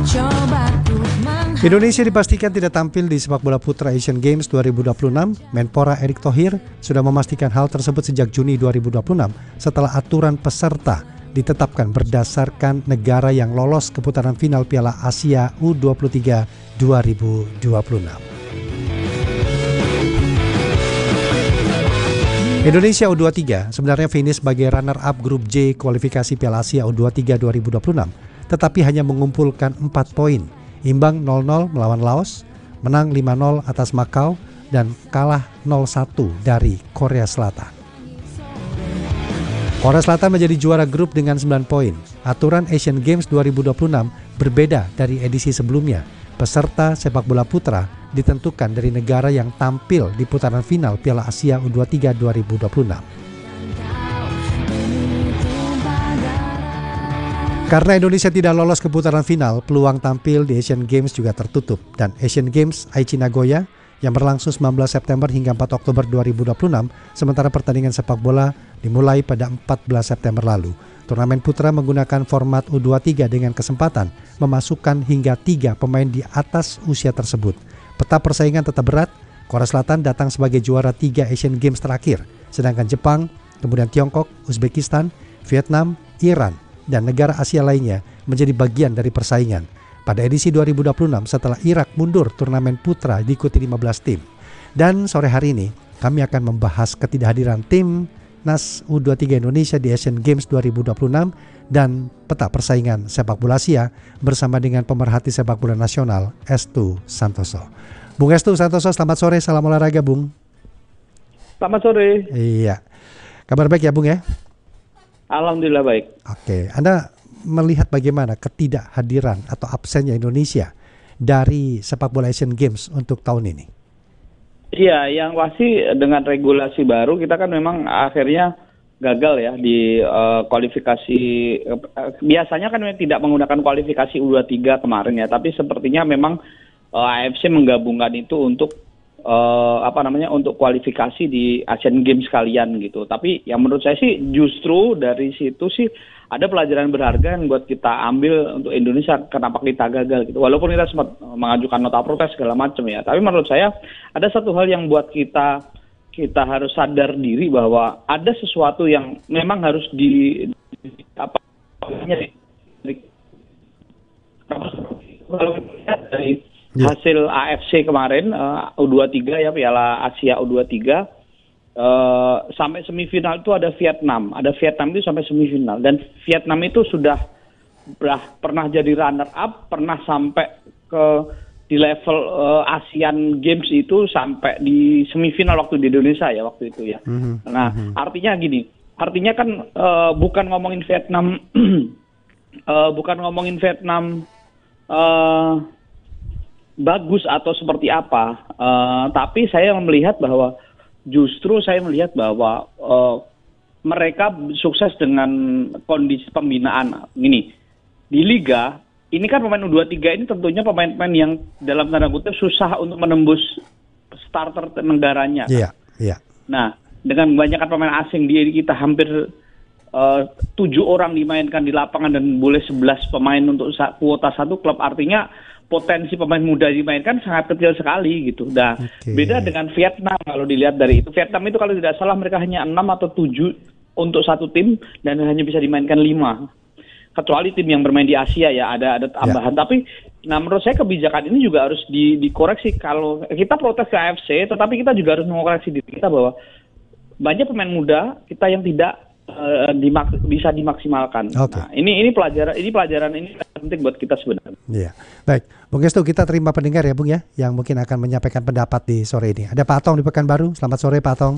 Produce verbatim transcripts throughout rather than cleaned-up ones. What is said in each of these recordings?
Indonesia dipastikan tidak tampil di sepak bola putra Asian Games dua ribu dua puluh enam. Menpora Erick Thohir sudah memastikan hal tersebut sejak Juni dua ribu dua puluh enam setelah aturan peserta ditetapkan berdasarkan negara yang lolos ke putaran final Piala Asia U dua puluh tiga dua ribu dua puluh enam. Indonesia U dua puluh tiga sebenarnya finish sebagai runner-up grup J kualifikasi Piala Asia U dua puluh tiga dua ribu dua puluh enam, tetapi hanya mengumpulkan empat poin. Imbang nol nol melawan Laos, menang lima nol atas Makau, dan kalah nol satu dari Korea Selatan. Korea Selatan menjadi juara grup dengan sembilan poin. Aturan Asian Games dua ribu dua puluh enam berbeda dari edisi sebelumnya. Peserta sepak bola putra ditentukan dari negara yang tampil di putaran final Piala Asia U dua puluh tiga dua ribu dua puluh enam. Karena Indonesia tidak lolos ke putaran final, peluang tampil di Asian Games juga tertutup. Dan Asian Games Aichi Nagoya yang berlangsung sembilan belas September hingga empat Oktober dua ribu dua puluh enam, sementara pertandingan sepak bola dimulai pada empat belas September lalu. Turnamen putra menggunakan format U dua puluh tiga dengan kesempatan memasukkan hingga tiga pemain di atas usia tersebut. Peta persaingan tetap berat. Korea Selatan datang sebagai juara tiga Asian Games terakhir, sedangkan Jepang, kemudian Tiongkok, Uzbekistan, Vietnam, Iran, dan negara Asia lainnya menjadi bagian dari persaingan. Pada edisi dua ribu dua puluh enam setelah Irak mundur, turnamen putra diikuti lima belas tim. Dan sore hari ini kami akan membahas ketidakhadiran tim Nas U dua puluh tiga Indonesia di Asian Games dua ribu dua puluh enam dan peta persaingan sepak bola Asia bersama dengan pemerhati sepak bola nasional Estu Santoso. Bung Estu Santoso, selamat sore, salam olahraga Bung. Selamat sore. Iya, kabar baik ya Bung ya? Alhamdulillah baik. Oke, Anda melihat bagaimana ketidakhadiran atau absennya Indonesia dari sepak bola Asian Games untuk tahun ini? Iya, yang pasti dengan regulasi baru kita kan memang akhirnya gagal ya di uh, kualifikasi. Uh, biasanya kan tidak menggunakan kualifikasi U dua puluh tiga kemarin ya, tapi sepertinya memang uh, A F C menggabungkan itu untuk Uh, apa namanya untuk kualifikasi di Asian Games sekalian gitu. Tapi yang menurut saya sih justru dari situ sih ada pelajaran berharga yang buat kita ambil untuk Indonesia kenapa kita gagal gitu. Walaupun kita sempat mengajukan nota protes segala macam ya. Tapi menurut saya ada satu hal yang buat kita kita harus sadar diri bahwa ada sesuatu yang memang harus di, di apa namanya di, kalau kita dari Ya. Hasil A F C kemarin uh, U dua puluh tiga ya Piala Asia U dua puluh tiga uh, sampai semifinal itu ada Vietnam, ada Vietnam itu sampai semifinal dan Vietnam itu sudah bah, pernah jadi runner up, pernah sampai ke di level uh, Asian Games itu sampai di semifinal waktu di Indonesia ya waktu itu ya. Mm-hmm. Nah mm-hmm. artinya gini, artinya kan uh, bukan ngomongin Vietnam, uh, bukan ngomongin Vietnam. Uh, bagus atau seperti apa, uh, tapi saya melihat bahwa justru saya melihat bahwa uh, mereka sukses dengan kondisi pembinaan. Gini, di Liga ini kan pemain U dua puluh tiga ini tentunya pemain-pemain yang dalam tanda kutip susah untuk menembus starter negaranya. Iya, yeah, iya. Yeah. Nah, dengan banyakkan pemain asing di kita hampir uh, tujuh orang dimainkan di lapangan dan boleh sebelas pemain untuk kuota satu klub, artinya potensi pemain muda dimainkan sangat kecil sekali gitu. Nah, okay. Beda dengan Vietnam kalau dilihat dari itu. Vietnam itu kalau tidak salah mereka hanya enam atau tujuh untuk satu tim dan hanya bisa dimainkan lima. Kecuali tim yang bermain di Asia ya ada ada tambahan. Yeah. Tapi nah menurut saya kebijakan ini juga harus di, dikoreksi. Kalau kita protes ke A F C, tetapi kita juga harus mengoreksi diri kita bahwa banyak pemain muda kita yang tidak Uh, dimak- bisa dimaksimalkan. Okay. Nah, ini ini pelajaran ini pelajaran ini penting buat kita sebenarnya. Iya. Baik, Bung Estu, kita terima pendengar ya Bung ya, yang mungkin akan menyampaikan pendapat di sore ini. Ada Pak Tong di Pekanbaru. Selamat sore Pak Tong.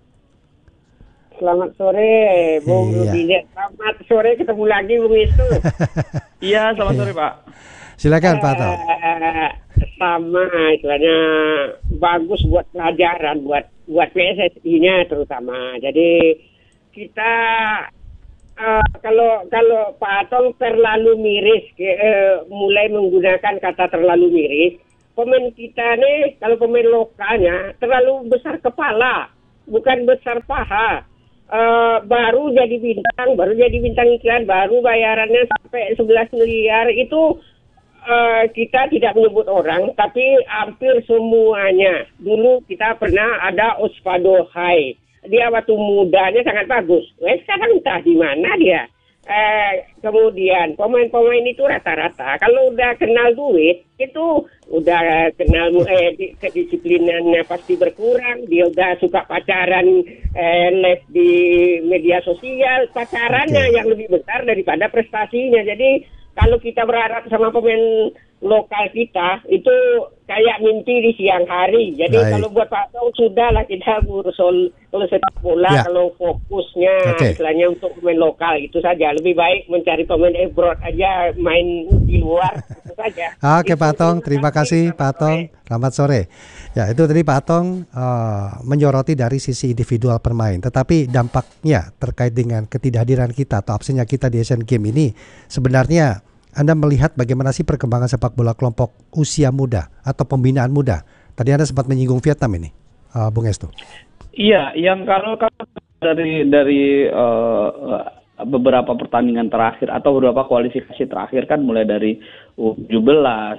Selamat sore Bung Rudi. Iya. Selamat sore, ketemu lagi Bung Estu. Iya, selamat sore Pak. Silakan Pak Tong. Uh, sama istilahnya bagus buat pelajaran buat buat P S S I-nya terutama. Jadi kita uh, kalau kalau Pak Atong terlalu miris, uh, mulai menggunakan kata terlalu miris, pemain kita nih kalau pemain lokalnya terlalu besar kepala, bukan besar paha. Uh, baru jadi bintang, baru jadi bintang iklan, baru bayarannya sampai sebelas miliar itu uh, kita tidak menyebut orang, tapi hampir semuanya. Dulu kita pernah ada Osvaldo Hai. Dia waktu mudanya sangat bagus. Eh, sekarang entah di mana dia. Eh, kemudian pemain-pemain itu rata-rata kalau udah kenal duit itu udah kenal eh, kedisiplinannya pasti berkurang. Dia udah suka pacaran, eh, live di media sosial, pacarannya okay. yang lebih besar daripada prestasinya. Jadi kalau kita berharap sama pemain lokal kita itu kayak mimpi di siang hari. Jadi Baik. kalau buat Pak Tong sudahlah kita berusul kalau sepak bola ya. Kalau fokusnya okay. istilahnya untuk pemain lokal itu saja. Lebih baik mencari pemain abroad aja, main di luar itu saja. Oke Pak Tong, terima kasih Pak Tong. Selamat sore. Ya itu tadi Pak Tong uh, menyoroti dari sisi individual pemain. Tetapi dampaknya terkait dengan ketidakhadiran kita atau absennya kita di Asian Games ini sebenarnya Anda melihat bagaimana sih perkembangan sepak bola kelompok usia muda atau pembinaan muda? Tadi Anda sempat menyinggung Vietnam ini, uh, Bung Estu. Iya, yang kalau, kalau dari dari uh, beberapa pertandingan terakhir atau beberapa kualifikasi terakhir kan mulai dari U tujuh belas,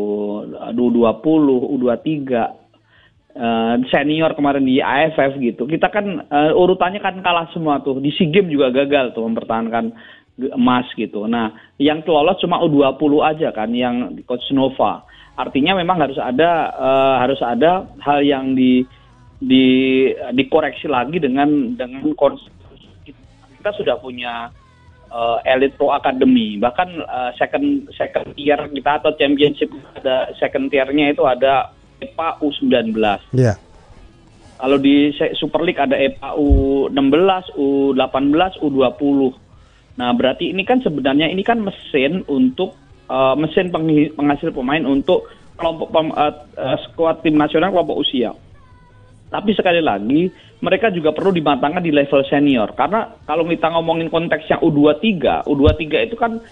U dua puluh, U dua puluh tiga, uh, senior kemarin di A F F gitu. Kita kan uh, urutannya kan kalah semua tuh. Di SEA Games juga gagal tuh mempertahankan emas gitu. Nah, yang lolos cuma U dua puluh aja kan, yang Coach Nova. Artinya memang harus ada uh, harus ada hal yang di di dikoreksi lagi dengan dengan konsep. Kita sudah punya uh, Elite Pro Academy, bahkan uh, second second tier kita atau championship ada second tiernya itu ada E P A U sembilan belas. Iya. Yeah. Kalau di Super League ada E P A U enam belas, U delapan belas, U dua puluh. Nah, berarti ini kan sebenarnya ini kan mesin untuk uh, mesin penghasil pemain untuk kelompok pem, uh, uh, skuad tim nasional kelompok usia. Tapi sekali lagi mereka juga perlu dimatangkan di level senior karena kalau kita ngomongin konteksnya U dua puluh tiga, U dua puluh tiga itu kan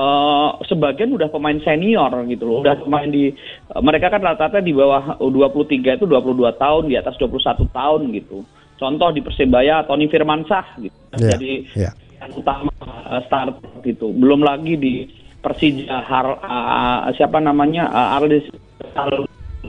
uh, sebagian udah pemain senior gitu loh, udah pemain di uh, mereka kan rata-rata di bawah U dua puluh tiga itu dua puluh dua tahun, di atas dua puluh satu tahun gitu. Contoh di Persebaya Tony Firmansyah gitu. Yeah, jadi yeah. utama uh, start gitu. Belum lagi di Persija Har, uh, siapa namanya uh, Arlis. Nah,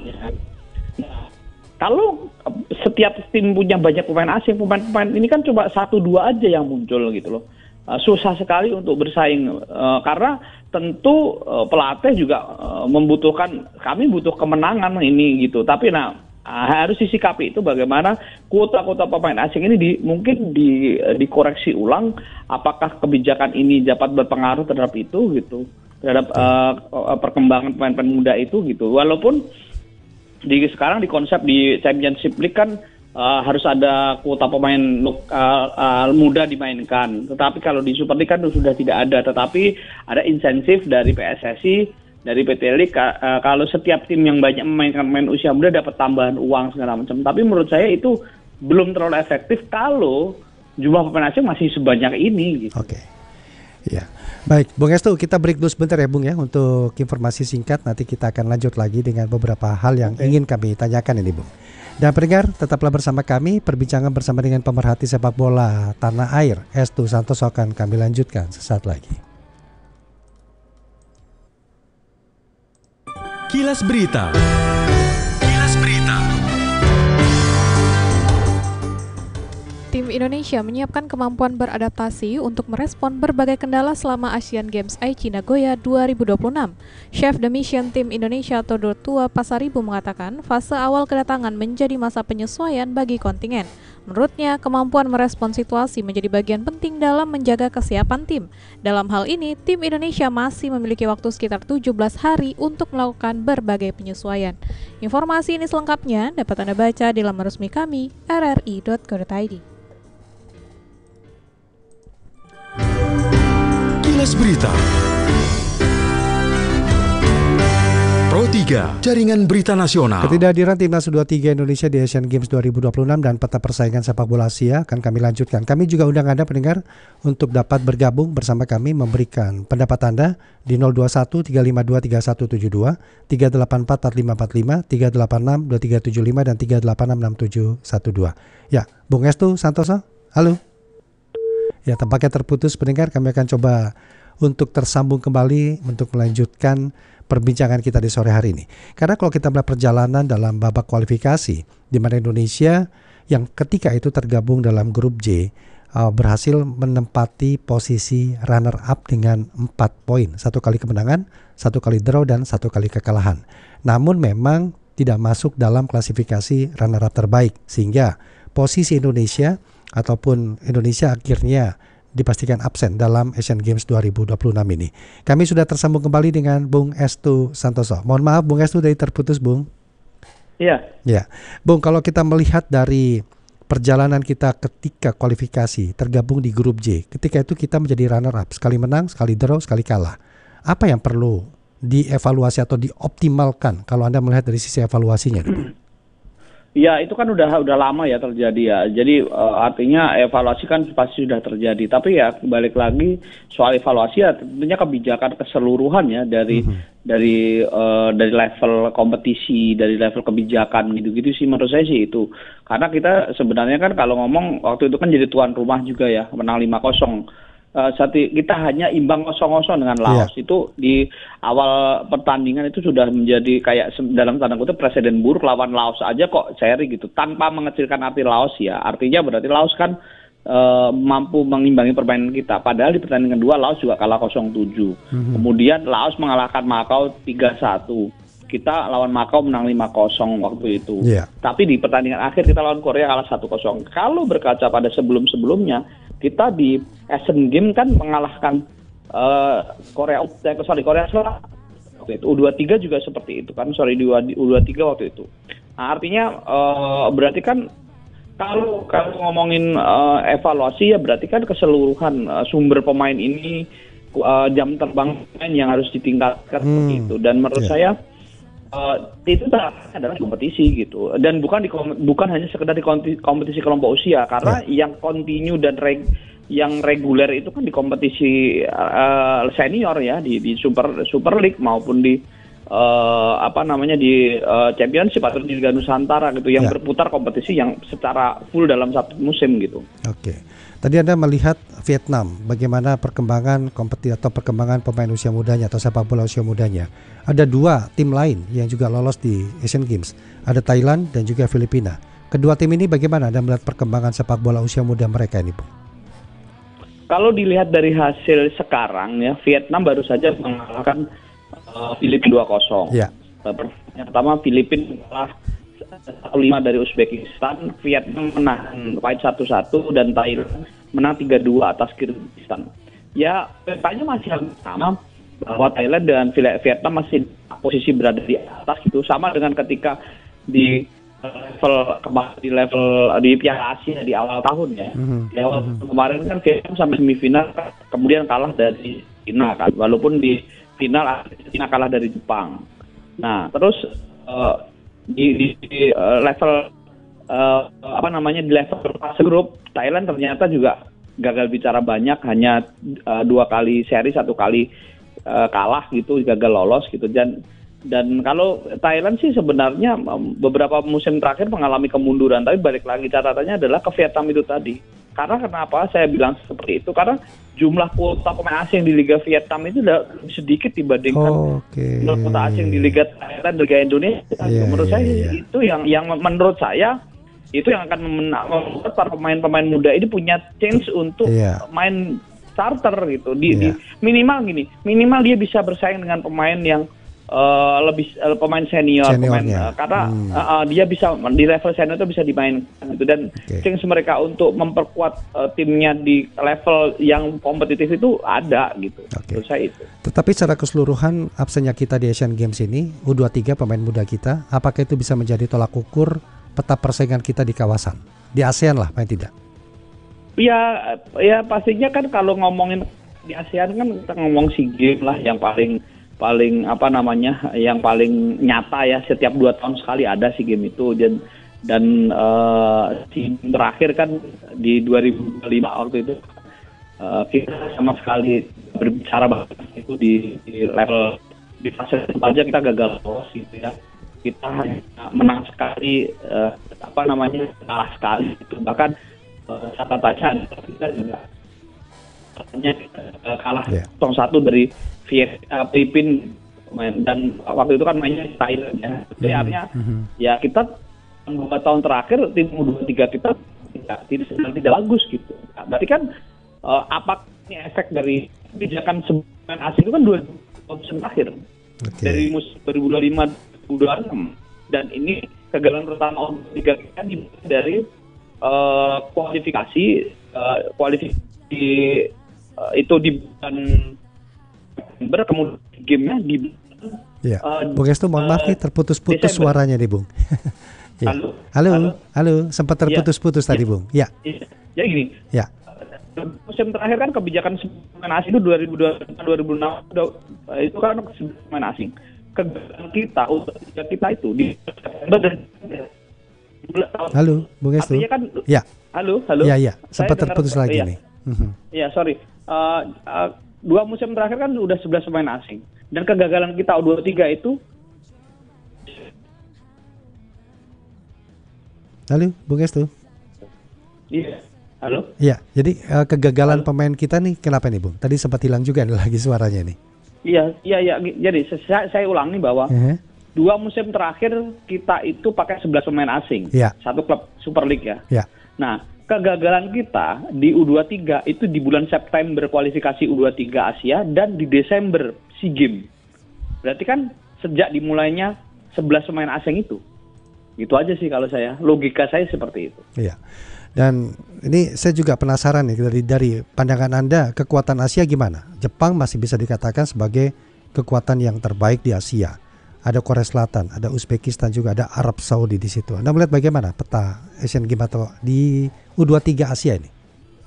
kalau setiap tim punya banyak pemain asing, pemain-pemain ini kan coba satu dua aja yang muncul gitu loh. Uh, susah sekali untuk bersaing uh, karena tentu uh, pelatih juga uh, membutuhkan, kami butuh kemenangan ini gitu. Tapi nah Uh, harus disikapi itu bagaimana kuota-kuota pemain asing ini di, mungkin di, dikoreksi ulang. Apakah kebijakan ini dapat berpengaruh terhadap itu gitu, terhadap uh, perkembangan pemain-pemain muda itu gitu. Walaupun di sekarang di konsep di Championship League kan uh, harus ada kuota pemain uh, uh, muda dimainkan. Tetapi kalau di Super League kan sudah tidak ada. Tetapi ada insentif dari P S S I, dari P T League uh, kalau setiap tim yang banyak memainkan pemain usia muda dapat tambahan uang segala macam. Tapi menurut saya itu belum terlalu efektif kalau jumlah pemain asing masih sebanyak ini. Gitu. Oke, ya baik, Bung Estu, kita break dulu sebentar ya Bung ya untuk informasi singkat. Nanti kita akan lanjut lagi dengan beberapa hal yang okay. ingin kami tanyakan ini Bung. Dan pendengar tetaplah bersama kami, perbincangan bersama dengan pemerhati sepak bola tanah air Estu Santoso akan kami lanjutkan sesaat lagi. Kilas Berita. Kilas Berita. Tim Indonesia menyiapkan kemampuan beradaptasi untuk merespon berbagai kendala selama Asian Games Aichi Nagoya dua ribu dua puluh enam. Chef de Mission Tim Indonesia Todor Tua Pasaribu mengatakan fase awal kedatangan menjadi masa penyesuaian bagi kontingen. Menurutnya, kemampuan merespon situasi menjadi bagian penting dalam menjaga kesiapan tim. Dalam hal ini, tim Indonesia masih memiliki waktu sekitar tujuh belas hari untuk melakukan berbagai penyesuaian. Informasi ini selengkapnya dapat Anda baca di laman resmi kami r r i dot co dot i d. Kilas Berita. Pro tiga, Jaringan Berita Nasional. Ketidakhadiran Timnas U dua puluh tiga Indonesia di Asian Games dua ribu dua puluh enam dan peta persaingan sepak bola Asia akan kami lanjutkan. Kami juga undang Anda pendengar untuk dapat bergabung bersama kami memberikan pendapat Anda di nol dua satu tiga lima dua tiga satu tujuh dua, tiga delapan empat empat lima empat lima, tiga delapan enam dua tiga tujuh lima dan tiga delapan enam enam tujuh satu dua. Ya, Bung Estu Santoso, halo. Ya, tampaknya terputus pendengar, kami akan coba untuk tersambung kembali untuk melanjutkan perbincangan kita di sore hari ini. Karena kalau kita melihat perjalanan dalam babak kualifikasi, di mana Indonesia yang ketika itu tergabung dalam grup J uh, berhasil menempati posisi runner up dengan empat poin, satu kali kemenangan, satu kali draw dan satu kali kekalahan. Namun memang tidak masuk dalam klasifikasi runner up terbaik, sehingga posisi Indonesia ataupun Indonesia akhirnya dipastikan absen dalam Asian Games dua ribu dua puluh enam ini. Kami sudah tersambung kembali dengan Bung Estu Santoso. Mohon maaf Bung Estu, dari terputus Bung. Iya. Ya, Bung, kalau kita melihat dari perjalanan kita ketika kualifikasi tergabung di grup J, ketika itu kita menjadi runner up, sekali menang, sekali draw, sekali kalah. Apa yang perlu dievaluasi atau dioptimalkan kalau Anda melihat dari sisi evaluasinya? Ya, itu kan udah udah lama ya terjadi ya. Jadi uh, artinya evaluasi kan pasti sudah terjadi. Tapi ya balik lagi soal evaluasi ya tentunya kebijakan keseluruhan ya dari mm-hmm. dari uh, dari level kompetisi, dari level kebijakan gitu-gitu sih menurut saya sih itu. Karena kita sebenarnya kan kalau ngomong waktu itu kan jadi tuan rumah juga ya, menang lima kosong. Uh, saat kita hanya imbang kosong kosong dengan Laos. Yeah. Itu di awal pertandingan itu sudah menjadi kayak dalam tanda kutip presiden buruk, lawan Laos aja kok seri gitu tanpa mengecilkan arti Laos ya. Artinya berarti Laos kan uh, mampu mengimbangi permainan kita. Padahal di pertandingan kedua Laos juga kalah nol tujuh. Mm-hmm. Kemudian Laos mengalahkan Makau tiga satu. Kita lawan Makau menang lima kosong waktu itu. Yeah. Tapi di pertandingan akhir kita lawan Korea kalah satu kosong. Kalau berkaca pada sebelum-sebelumnya, kita di Asian Games kan mengalahkan uh, Korea, eh, sorry Korea Selatan waktu itu. U dua puluh tiga juga seperti itu kan, sorry di U dua puluh tiga waktu itu. Nah, artinya uh, berarti kan kalau kalau ngomongin uh, evaluasi ya berarti kan keseluruhan uh, sumber pemain ini uh, jam terbang pemain yang harus ditingkatkan hmm. seperti itu. Dan menurut yeah. saya Uh, itu adalah kompetisi gitu, dan bukan di bukan hanya sekedar di kompetisi kelompok usia, karena yeah. yang kontinu dan reg, yang reguler itu kan di kompetisi uh, senior ya, di di super super league maupun di uh, apa namanya di uh, championship atau di Liga Nusantara gitu, yang yeah. berputar kompetisi yang secara full dalam satu musim gitu. Oke. Okay. Tadi Anda melihat Vietnam, bagaimana perkembangan kompetisi atau perkembangan pemain usia mudanya atau sepak bola usia mudanya. Ada dua tim lain yang juga lolos di Asian Games. Ada Thailand dan juga Filipina. Kedua tim ini bagaimana Anda melihat perkembangan sepak bola usia muda mereka ini, Bung? Kalau dilihat dari hasil sekarang ya, Vietnam baru saja mengalahkan uh, Filipina dua kosong. Ya. Yang pertama Filipina kalah satu lima dari Uzbekistan, Vietnam menang White satu satu dan Thailand menang tiga dua atas Kyrgyzstan. Ya, petanya masih sama bahwa Thailand dan Vietnam masih posisi berada di atas gitu, sama dengan ketika di level di level di Piala Asia di awal tahun ya. Mm-hmm. Di awal mm-hmm. kemarin kan Vietnam sampai semifinal kemudian kalah dari China kan, walaupun di final China kalah dari Jepang. Nah, terus uh, di, di, di uh, level uh, apa namanya di level fase grup Thailand ternyata juga gagal bicara banyak, hanya uh, dua kali seri, satu kali uh, kalah gitu, gagal lolos gitu. Dan dan kalau Thailand sih sebenarnya beberapa musim terakhir mengalami kemunduran, tapi balik lagi catatannya adalah ke Vietnam itu tadi. Karena kenapa saya bilang seperti itu? Karena jumlah kuota pemain asing di Liga Vietnam itu udah lebih sedikit dibandingkan oh, okay. jumlah kuota asing di Liga Thailand, Liga Indonesia. Yeah, menurut yeah, saya yeah. itu yang yang menurut saya itu yang akan membuat para pemain-pemain muda ini punya chance untuk yeah. main starter gitu. Di, yeah. di minimal gini, minimal dia bisa bersaing dengan pemain yang Uh, lebih uh, pemain senior, pemain, uh, karena hmm. uh, uh, dia bisa di level senior itu bisa dimainkan gitu, dan okay. chance mereka untuk memperkuat uh, timnya di level yang kompetitif itu ada gitu. Okay. Menurut saya itu. Tetapi secara keseluruhan absennya kita di Asian Games ini U dua puluh tiga pemain muda kita, apakah itu bisa menjadi tolak ukur peta persaingan kita di kawasan, di ASEAN lah paling tidak? Ya, ya pastinya kan kalau ngomongin di ASEAN kan kita ngomong SEA Games lah yang paling paling apa namanya yang paling nyata ya, setiap dua tahun sekali ada SEA Games itu, dan dan uh, terakhir kan di dua ribu dua puluh lima waktu itu uh, kita sama sekali berbicara bahwa itu di, di level di fase aja kita gagal lolos gitu ya, kita hanya menang sekali, uh, apa namanya kalah sekali itu, bahkan uh, catatannya kita juga katanya uh, kalah yeah. satu dari Filipina main, dan waktu itu kan mainnya di Thailand ya. Jadi Hmm. artinya Hmm. ya kita beberapa tahun terakhir tim U dua puluh tiga kita tidak tidak, tidak, tidak bagus gitu. Nah, berarti kan uh, apa ini efek dari kebijakan pemain asing itu kan dua musim terakhir. Oke. Dari musim dua ribu dua puluh lima dua ribu dua puluh enam, dan ini kegagalan pertama U dua puluh tiga kita dimulai dari uh, kualifikasi uh, kualifikasi uh, itu di bulan September, kemudian gamenya di Ya, uh, Bung Estu, mohon maaf uh, nih terputus-putus Desember. suaranya nih, Bung. Ya. Halo? halo, Halo? halo, sempat terputus-putus tadi, Ya. Bung. Ya, Iya. Jadi gini, ya, musim terakhir kan kebijakan pemain asing itu dua ribu dua dua ribu enam udah, itu kan pemain asing. Kegagalan kita untuk kita itu di September dan bulan tahun. halo, Bung Estu. Artinya kan, Ya, halo, halo. ya, ya, Saya sempat dengar- terputus lagi iya. nih. Mhm. Iya, sorry. Uh, uh, dua musim terakhir kan udah sebelas pemain asing. Dan kegagalan kita U dua puluh tiga itu Halo, Bung Estu. iya. Halo? Ya, jadi eh, kegagalan pemain kita nih kenapa nih, Bung? Tadi sempat hilang juga nih lagi suaranya nih. Iya, iya, iya. Jadi saya, saya ulang nih bahwa Eh, dua musim terakhir kita itu pakai sebelas pemain asing. Iya. Satu klub Super League ya. Ya, Nah, kegagalan kita di U dua puluh tiga itu di bulan September kualifikasi U dua puluh tiga Asia dan di Desember SEA Games. Berarti kan sejak dimulainya sebelas pemain asing itu. Gitu aja sih kalau saya. Logika saya seperti itu. iya. Dan ini saya juga penasaran nih dari dari pandangan Anda, kekuatan Asia gimana? Jepang masih bisa dikatakan sebagai kekuatan yang terbaik di Asia. Ada Korea Selatan, ada Uzbekistan juga, ada Arab Saudi di situ. Anda melihat bagaimana peta Asian Games atau di U dua puluh tiga Asia ini?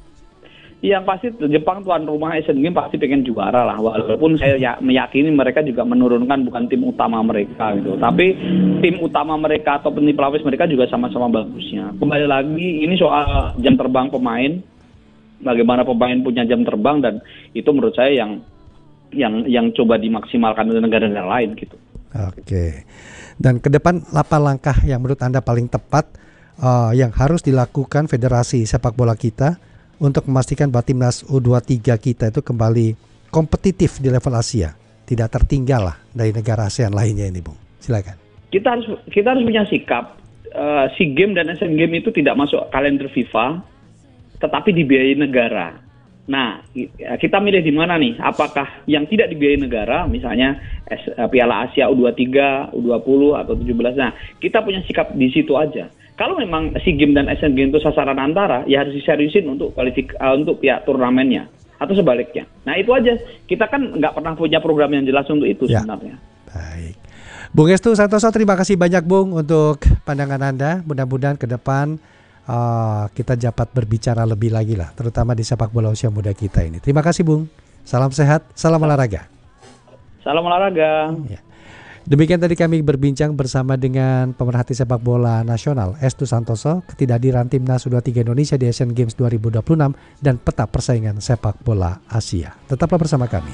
Yang pasti Jepang tuan rumah Asian Games pasti pengen juara lah. Walaupun saya ya, meyakini mereka juga menurunkan bukan tim utama mereka gitu. Tapi tim utama mereka atau tim pelapis mereka juga sama-sama bagusnya. Kembali lagi ini soal jam terbang pemain. Bagaimana pemain punya jam terbang, dan itu menurut saya yang yang yang coba dimaksimalkan di negara-negara lain gitu. Oke. Dan ke depan apa langkah yang menurut Anda paling tepat uh, yang harus dilakukan Federasi Sepak Bola kita untuk memastikan bahwa timnas U dua puluh tiga kita itu kembali kompetitif di level Asia, tidak tertinggal lah dari negara ASEAN lainnya ini, Bung. Silakan. Kita harus kita harus punya sikap uh, SEA Games dan Asian Games itu tidak masuk kalender FIFA, tetapi dibiayai negara. Nah, kita milih di mana nih? Apakah yang tidak dibiayai negara, misalnya Piala Asia U dua puluh tiga, U dua puluh atau tujuh belas. Nah, kita punya sikap di situ aja. Kalau memang SEA Games dan Asian Games itu sasaran antara, ya harus diseriusin untuk kualifik uh, untuk pihak turnamennya atau sebaliknya. Nah, itu aja. Kita kan nggak pernah punya program yang jelas untuk itu Ya. sebenarnya. Baik. Bung Estu Santoso, terima kasih banyak, Bung, untuk pandangan Anda. Mudah-mudahan ke depan uh, kita dapat berbicara lebih lagi lah, terutama di sepak bola usia muda kita ini. Terima kasih, Bung. Salam sehat, salam olahraga. Salam olahraga. Ya. Demikian tadi kami berbincang bersama dengan pemerhati sepak bola nasional Estu Santoso, ketidakhadiran timnas U dua puluh tiga Indonesia di Asian Games dua ribu dua puluh enam dan peta persaingan sepak bola Asia. Tetaplah bersama kami.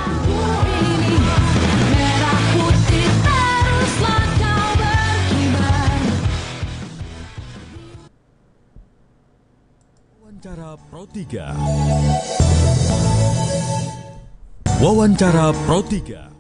Wawancara Pro tiga. Wawancara Pro tiga.